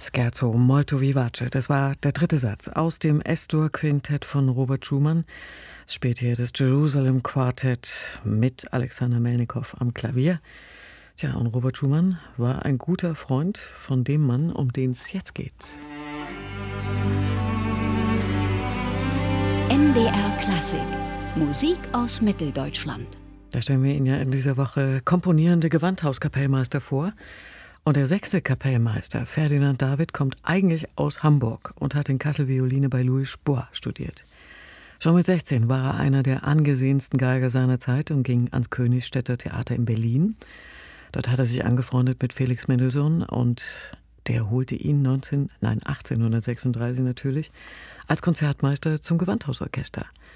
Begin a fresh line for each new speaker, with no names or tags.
Scherzo molto vivace. Das war der dritte Satz aus dem S-Dur-Quintett von Robert Schumann. Es spielt hier das Jerusalem Quartett mit Alexander Melnikow am Klavier. Tja, und Robert Schumann war ein guter Freund von dem Mann, um den es jetzt geht.
MDR Klassik. Musik aus Mitteldeutschland.
Da stellen wir Ihnen ja in dieser Woche komponierende Gewandhauskapellmeister vor. Und der 6. Kapellmeister, Ferdinand David, kommt eigentlich aus Hamburg und hat in Kassel Violine bei Louis Spohr studiert. Schon mit 16 war er einer der angesehensten Geiger seiner Zeit und ging ans Königsstädter Theater in Berlin. Dort hat er sich angefreundet mit Felix Mendelssohn und der holte ihn 1836 natürlich als Konzertmeister zum Gewandhausorchester.